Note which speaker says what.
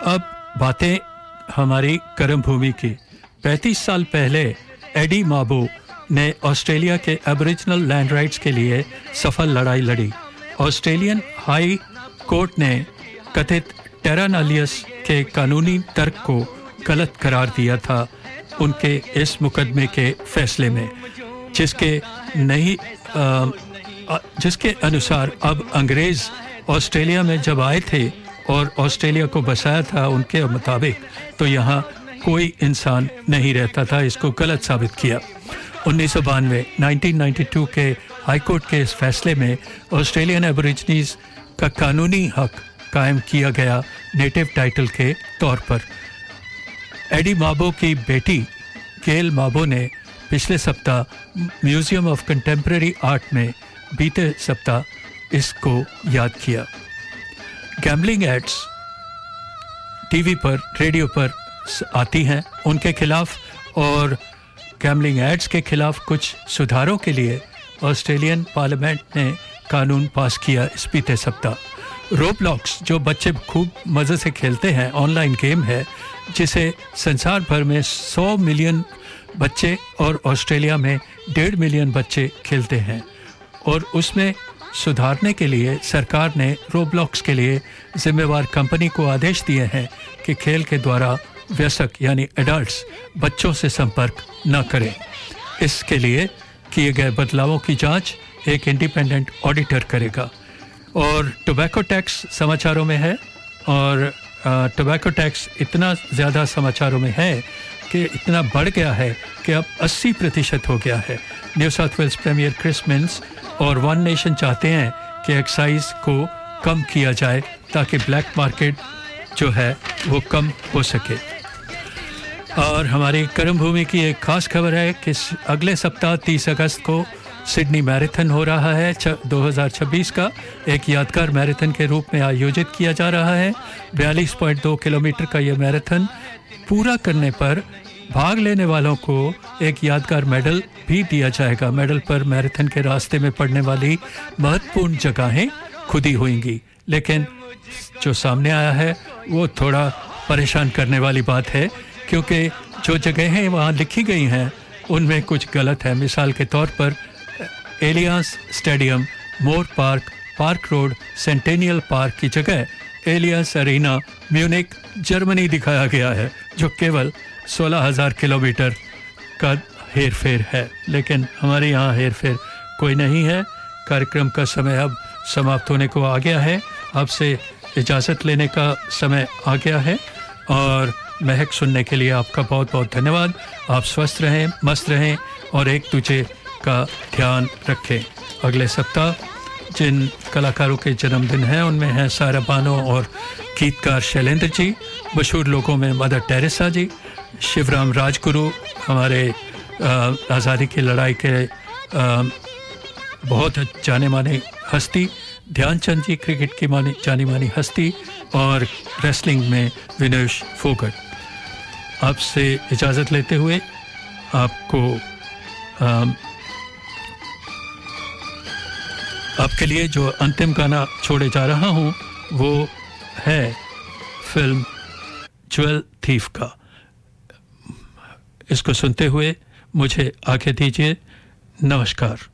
Speaker 1: अब बातें हमारी कर्म भूमि की। 35 साल पहले एडी माबो ने ऑस्ट्रेलिया के एबोरिजिनल लैंड राइट्स के लिए सफल लड़ाई लड़ी। ऑस्ट्रेलियन हाई कोर्ट ने कथित टेरा नलियस के कानूनी तर्क को गलत करार दिया था उनके इस मुकदमे के फैसले में, जिसके अनुसार अब अंग्रेज़ ऑस्ट्रेलिया में जब आए थे और ऑस्ट्रेलिया को बसाया था उनके मुताबिक, तो यहाँ कोई इंसान नहीं रहता था। इसको गलत साबित किया। 1992 के हाई कोर्ट के इस फैसले में ऑस्ट्रेलियन एबोरिजिनीज का कानूनी हक कायम किया गया नेटिव टाइटल के तौर पर। एडी माबो की बेटी गेल माबो ने पिछले सप्ताह म्यूजियम ऑफ कंटेम्प्रेरी आर्ट में बीते सप्ताह इसको याद किया। गैम्बलिंग एड्स टीवी पर, रेडियो पर आती हैं, उनके खिलाफ और गैम्बलिंग एड्स के खिलाफ कुछ सुधारों के लिए ऑस्ट्रेलियन पार्लियामेंट ने कानून पास किया इस बीते सप्ताह। रोब्लॉक्स, जो बच्चे खूब मज़े से खेलते हैं, ऑनलाइन गेम है जिसे संसार भर में 100 मिलियन बच्चे और ऑस्ट्रेलिया में 1.5 मिलियन बच्चे खेलते हैं, और उसमें सुधारने के लिए सरकार ने रोब्लॉक्स के लिए जिम्मेवार कंपनी को आदेश दिए हैं कि खेल के द्वारा वयस्क यानी एडल्ट्स बच्चों से संपर्क न करें। इसके लिए किए गए बदलावों की जांच एक इंडिपेंडेंट ऑडिटर करेगा। और टोबैको टैक्स समाचारों में है, और टोबैको टैक्स इतना ज़्यादा समाचारों में है कि इतना बढ़ गया है कि अब 80% हो गया है। New south Wales premiere Chris mince और वन नेशन चाहते हैं कि एक्साइज को कम किया जाए ताकि ब्लैक मार्केट जो है वो कम हो सके। और हमारी कर्म भूमि की एक खास खबर है कि अगले सप्ताह 30 अगस्त को सिडनी मैराथन हो रहा है 2026 का। एक यादगार मैराथन के रूप में आयोजित किया जा रहा है। 42.2 किलोमीटर का ये मैराथन पूरा करने पर भाग लेने वालों को एक यादगार मेडल भी दिया जाएगा। मेडल पर मैराथन के रास्ते में पड़ने वाली महत्वपूर्ण जगहें खुदी होंगी, लेकिन जो सामने आया है वो थोड़ा परेशान करने वाली बात है, क्योंकि जो जगहें वहाँ लिखी गई हैं उनमें कुछ गलत है। मिसाल के तौर पर एलियांस स्टेडियम, मोर park, park road, centennial park की जगह एलियांस अरीना, म्यूनिक, जर्मनी दिखाया गया है, जो केवल 16,000 किलोमीटर का हेर फेर है। लेकिन हमारे यहाँ हेर फेर कोई नहीं है। कार्यक्रम का समय अब समाप्त होने को आ गया है। आपसे इजाज़त लेने का समय आ गया है, और महक सुनने के लिए आपका बहुत बहुत धन्यवाद। आप स्वस्थ रहें, मस्त रहें और एक दूसरे का ध्यान रखें। अगले सप्ताह जिन कलाकारों के जन्मदिन हैं उनमें हैं सारा बानो और गीतकार शैलेंद्र जी। मशहूर लोगों में मदर टेरेसा जी, शिवराम राजगुरु, हमारे आज़ादी की लड़ाई के बहुत जाने माने हस्ती, ध्यानचंद जी क्रिकेट की जानी मानी हस्ती, और रेसलिंग में विनेश फोगट। आपसे इजाज़त लेते हुए आपको आपके लिए जो अंतिम गाना छोड़े जा रहा हूँ वो है फिल्म ज्वेल थीफ का। इसको सुनते हुए मुझे आज्ञा दीजिए। नमस्कार।